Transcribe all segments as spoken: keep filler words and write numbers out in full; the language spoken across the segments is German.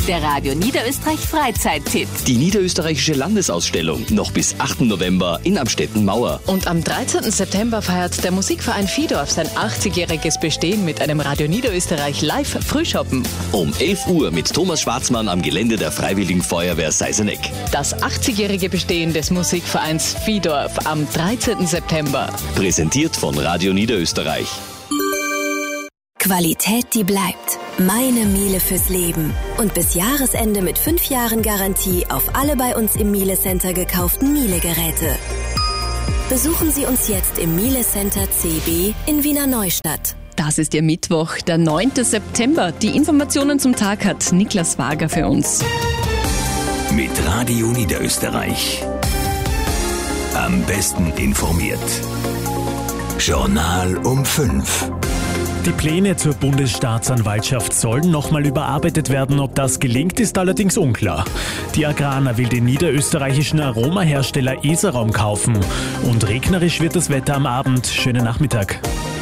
Der Radio Niederösterreich Freizeittipp. Die niederösterreichische Landesausstellung noch bis achten November in Amstetten Mauer. Und am dreizehnten September feiert der Musikverein Viehdorf sein achtzigjähriges Bestehen mit einem Radio Niederösterreich Live Frühschoppen. Um elf Uhr mit Thomas Schwarzmann am Gelände der Freiwilligen Feuerwehr Seiseneck. Das achtzigjährige Bestehen des Musikvereins Viehdorf am dreizehnten September. Präsentiert von Radio Niederösterreich. Qualität, die bleibt. Meine Miele fürs Leben. Und bis Jahresende mit fünf Jahren Garantie auf alle bei uns im Miele Center gekauften Miele-Geräte. Besuchen Sie uns jetzt im Miele Center C B in Wiener Neustadt. Das ist Ihr Mittwoch, der neunten September. Die Informationen zum Tag hat Niklas Wager für uns. Mit Radio Niederösterreich. Am besten informiert. Journal um fünf. Die Pläne zur Bundesstaatsanwaltschaft sollen nochmal überarbeitet werden. Ob das gelingt, ist allerdings unklar. Die Agrana will den niederösterreichischen Aromahersteller Esarom kaufen. Und regnerisch wird das Wetter am Abend. Schönen Nachmittag.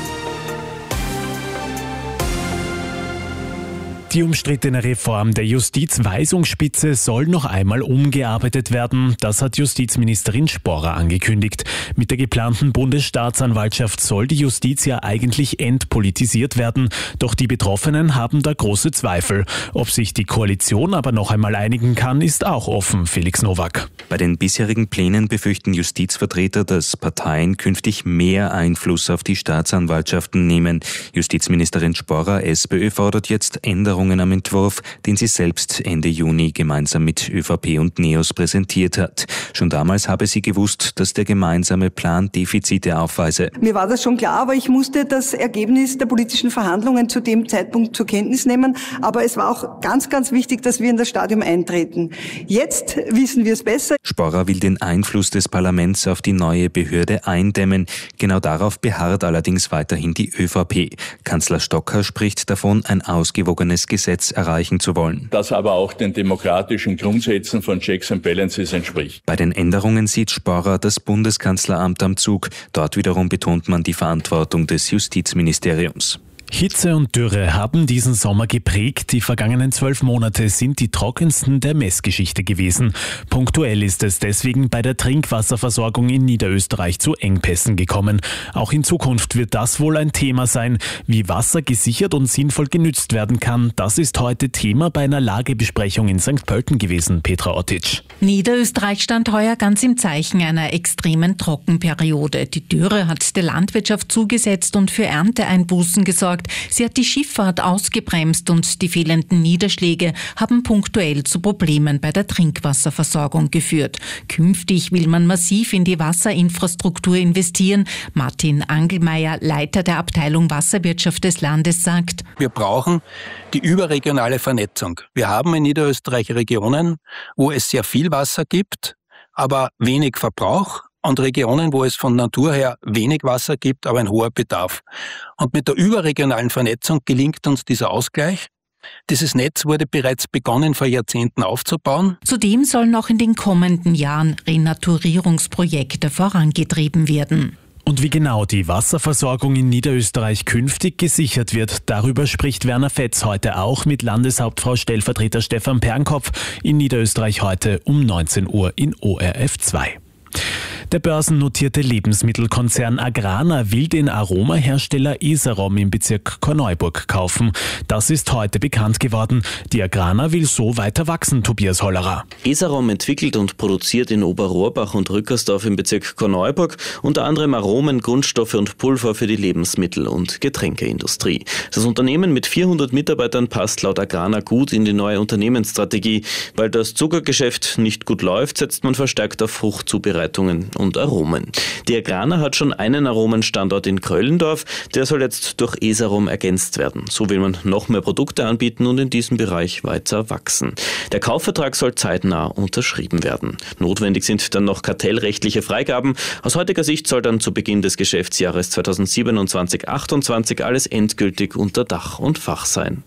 Die umstrittene Reform der Justizweisungsspitze soll noch einmal umgearbeitet werden. Das hat Justizministerin Sporrer angekündigt. Mit der geplanten Bundesstaatsanwaltschaft soll die Justiz ja eigentlich entpolitisiert werden. Doch die Betroffenen haben da große Zweifel. Ob sich die Koalition aber noch einmal einigen kann, ist auch offen. Felix Nowak. Bei den bisherigen Plänen befürchten Justizvertreter, dass Parteien künftig mehr Einfluss auf die Staatsanwaltschaften nehmen. Justizministerin Sporrer, SPÖ, fordert jetzt Änderungen am Entwurf, den sie selbst Ende Juni gemeinsam mit ÖVP und NEOS präsentiert hat. Schon damals habe sie gewusst, dass der gemeinsame Plan Defizite aufweise. Mir war das schon klar, aber ich musste das Ergebnis der politischen Verhandlungen zu dem Zeitpunkt zur Kenntnis nehmen. Aber es war auch ganz, ganz wichtig, dass wir in das Stadium eintreten. Jetzt wissen wir es besser. Sporrer will den Einfluss des Parlaments auf die neue Behörde eindämmen. Genau darauf beharrt allerdings weiterhin die ÖVP. Kanzler Stocker spricht davon, ein ausgewogenes Gesetz erreichen zu wollen. Das aber auch den demokratischen Grundsätzen von Checks and Balances entspricht. Bei den Änderungen sieht Sporrer das Bundeskanzleramt am Zug. Dort wiederum betont man die Verantwortung des Justizministeriums. Hitze und Dürre haben diesen Sommer geprägt. Die vergangenen zwölf Monate sind die trockensten der Messgeschichte gewesen. Punktuell ist es deswegen bei der Trinkwasserversorgung in Niederösterreich zu Engpässen gekommen. Auch in Zukunft wird das wohl ein Thema sein. Wie Wasser gesichert und sinnvoll genützt werden kann, das ist heute Thema bei einer Lagebesprechung in Sankt Pölten gewesen. Petra Ottic. Niederösterreich stand heuer ganz im Zeichen einer extremen Trockenperiode. Die Dürre hat der Landwirtschaft zugesetzt und für Ernteeinbußen gesorgt. Sie hat die Schifffahrt ausgebremst und die fehlenden Niederschläge haben punktuell zu Problemen bei der Trinkwasserversorgung geführt. Künftig will man massiv in die Wasserinfrastruktur investieren. Martin Angelmeier, Leiter der Abteilung Wasserwirtschaft des Landes, sagt: Wir brauchen die überregionale Vernetzung. Wir haben in Niederösterreich Regionen, wo es sehr viel Wasser gibt, aber wenig Verbrauch. Und Regionen, wo es von Natur her wenig Wasser gibt, aber ein hoher Bedarf. Und mit der überregionalen Vernetzung gelingt uns dieser Ausgleich. Dieses Netz wurde bereits begonnen, vor Jahrzehnten aufzubauen. Zudem sollen auch in den kommenden Jahren Renaturierungsprojekte vorangetrieben werden. Und wie genau die Wasserversorgung in Niederösterreich künftig gesichert wird, darüber spricht Werner Fetz heute auch mit Landeshauptfrau Stellvertreter Stefan Pernkopf in Niederösterreich heute um neunzehn Uhr in O R F zwei. Der börsennotierte Lebensmittelkonzern Agrana will den Aromahersteller Esarom im Bezirk Korneuburg kaufen. Das ist heute bekannt geworden. Die Agrana will so weiter wachsen, Tobias Hollerer. Esarom entwickelt und produziert in Oberrohrbach und Rückersdorf im Bezirk Korneuburg unter anderem Aromen, Grundstoffe und Pulver für die Lebensmittel- und Getränkeindustrie. Das Unternehmen mit vierhundert Mitarbeitern passt laut Agrana gut in die neue Unternehmensstrategie. Weil das Zuckergeschäft nicht gut läuft, setzt man verstärkt auf Fruchtzubereitungen und Aromen. Die Agrana hat schon einen Aromenstandort in Kröllendorf, der soll jetzt durch Esarom ergänzt werden. So will man noch mehr Produkte anbieten und in diesem Bereich weiter wachsen. Der Kaufvertrag soll zeitnah unterschrieben werden. Notwendig sind dann noch kartellrechtliche Freigaben. Aus heutiger Sicht soll dann zu Beginn des Geschäftsjahres zweitausendsiebenundzwanzig achtundzwanzig alles endgültig unter Dach und Fach sein.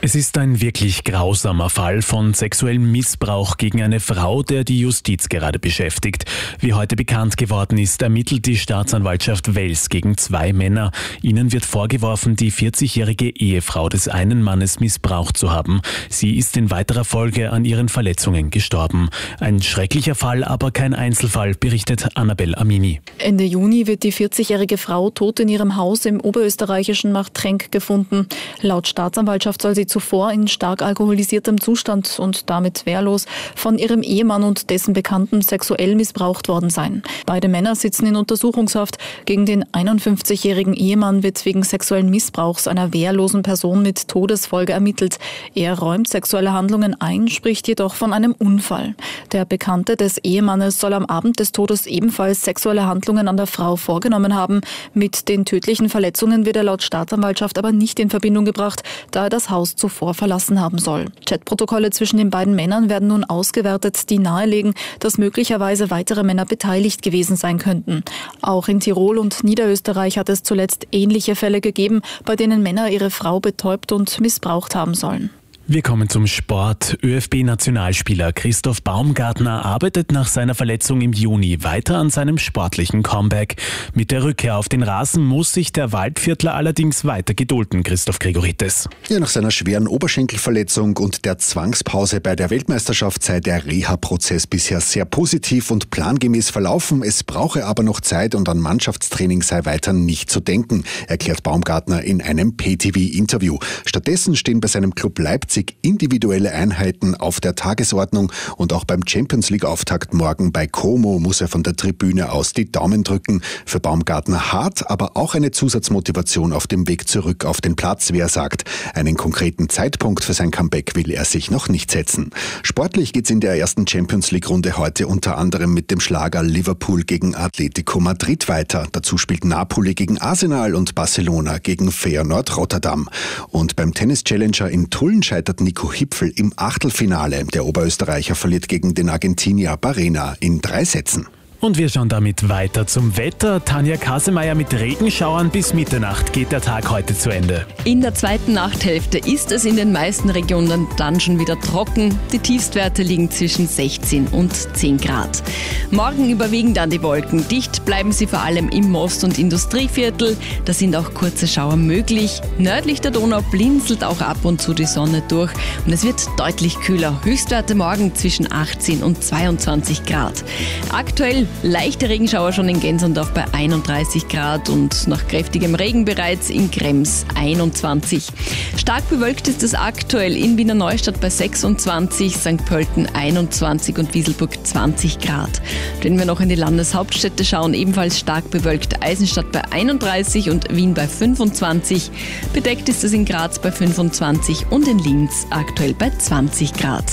Es ist ein wirklich grausamer Fall von sexuellem Missbrauch gegen eine Frau, der die Justiz gerade beschäftigt. Wie heute bekannt geworden ist, ermittelt die Staatsanwaltschaft Wels gegen zwei Männer. Ihnen wird vorgeworfen, die vierzigjährige Ehefrau des einen Mannes missbraucht zu haben. Sie ist in weiterer Folge an ihren Verletzungen gestorben. Ein schrecklicher Fall, aber kein Einzelfall, berichtet Annabel Amini. Ende Juni wird die vierzigjährige Frau tot in ihrem Haus im oberösterreichischen Marktrenk gefunden. Laut Staatsanwaltschaft soll sie zuvor in stark alkoholisiertem Zustand und damit wehrlos von ihrem Ehemann und dessen Bekannten sexuell missbraucht worden sein. Beide Männer sitzen in Untersuchungshaft. Gegen den einundfünfzigjährigen Ehemann wird wegen sexuellen Missbrauchs einer wehrlosen Person mit Todesfolge ermittelt. Er räumt sexuelle Handlungen ein, spricht jedoch von einem Unfall. Der Bekannte des Ehemannes soll am Abend des Todes ebenfalls sexuelle Handlungen an der Frau vorgenommen haben. Mit den tödlichen Verletzungen wird er laut Staatsanwaltschaft aber nicht in Verbindung gebracht, da er das Haus zuvor verlassen haben soll. Chatprotokolle zwischen den beiden Männern werden nun ausgewertet, die nahelegen, dass möglicherweise weitere Männer beteiligt gewesen sein könnten. Auch in Tirol und Niederösterreich hat es zuletzt ähnliche Fälle gegeben, bei denen Männer ihre Frau betäubt und missbraucht haben sollen. Wir kommen zum Sport. ÖFB-Nationalspieler Christoph Baumgartner arbeitet nach seiner Verletzung im Juni weiter an seinem sportlichen Comeback. Mit der Rückkehr auf den Rasen muss sich der Waldviertler allerdings weiter gedulden, Christoph Gregoritis. Ja, nach seiner schweren Oberschenkelverletzung und der Zwangspause bei der Weltmeisterschaft sei der Reha-Prozess bisher sehr positiv und plangemäß verlaufen. Es brauche aber noch Zeit und an Mannschaftstraining sei weiter nicht zu denken, erklärt Baumgartner in einem P T V-Interview. Stattdessen stehen bei seinem Club Leipzig individuelle Einheiten auf der Tagesordnung und auch beim Champions-League-Auftakt morgen bei Como muss er von der Tribüne aus die Daumen drücken. Für Baumgartner hart, aber auch eine Zusatzmotivation auf dem Weg zurück auf den Platz, wie er sagt. Einen konkreten Zeitpunkt für sein Comeback will er sich noch nicht setzen. Sportlich geht's in der ersten Champions-League-Runde heute unter anderem mit dem Schlager Liverpool gegen Atletico Madrid weiter. Dazu spielt Napoli gegen Arsenal und Barcelona gegen Feyenoord Rotterdam. Und beim Tennis-Challenger in Tulln scheitert Nico Hipfl im Achtelfinale. Der Oberösterreicher verliert gegen den Argentinier Barrena in drei Sätzen. Und wir schauen damit weiter zum Wetter. Tanja Kasemeyer, mit Regenschauern bis Mitternacht geht der Tag heute zu Ende. In der zweiten Nachthälfte ist es in den meisten Regionen dann schon wieder trocken. Die Tiefstwerte liegen zwischen sechzehn und zehn Grad. Morgen überwiegen dann die Wolken. Dicht bleiben sie vor allem im Most- und Industrieviertel. Da sind auch kurze Schauer möglich. Nördlich der Donau blinzelt auch ab und zu die Sonne durch. Und es wird deutlich kühler. Höchstwerte morgen zwischen achtzehn und zweiundzwanzig Grad. Aktuell leichte Regenschauer schon in Gensendorf bei einunddreißig Grad und nach kräftigem Regen bereits in Krems einundzwanzig. Stark bewölkt ist es aktuell in Wiener Neustadt bei sechsundzwanzig, Sankt Pölten einundzwanzig und Wieselburg zwanzig Grad. Wenn wir noch in die Landeshauptstädte schauen, ebenfalls stark bewölkt Eisenstadt bei einunddreißig und Wien bei fünfundzwanzig. Bedeckt ist es in Graz bei fünfundzwanzig und in Linz aktuell bei zwanzig Grad.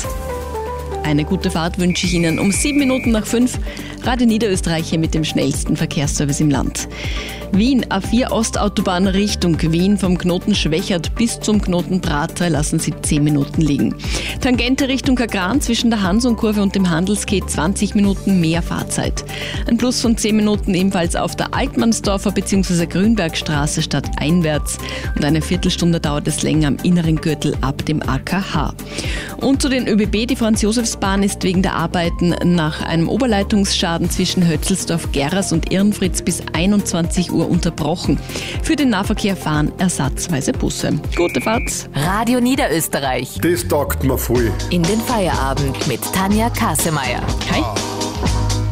Eine gute Fahrt wünsche ich Ihnen um sieben Minuten nach fünf. Radio Niederösterreich hier mit dem schnellsten Verkehrsservice im Land. Wien A vier Ostautobahn Richtung Wien vom Knoten Schwächert bis zum Knoten Prater lassen Sie zehn Minuten liegen. Tangente Richtung Kagran zwischen der Hansonkurve und dem Handelsquai zwanzig Minuten mehr Fahrzeit. Ein Plus von zehn Minuten ebenfalls auf der Altmannsdorfer bzw. Grünbergstraße stadteinwärts und eine Viertelstunde dauert es länger am inneren Gürtel ab dem A K H. Und zu den ÖBB, die Franz-Josefs-Bahn ist wegen der Arbeiten nach einem Oberleitungsschaden zwischen Hötzelsdorf, Gerras und Irrenfritz bis einundzwanzig Uhr unterbrochen. Für den Nahverkehr fahren ersatzweise Busse. Gute Fahrt. Radio Niederösterreich. Das taugt mir voll. In den Feierabend mit Tanja Kasemeyer. Hi.